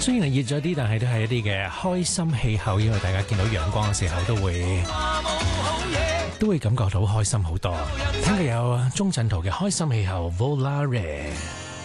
雖然係熱咗啲，但係都係一啲嘅開心氣候，因為大家見到陽光嘅時候都會感覺到開心好多。聽日有鐘鎮濤嘅開心氣候 Volare。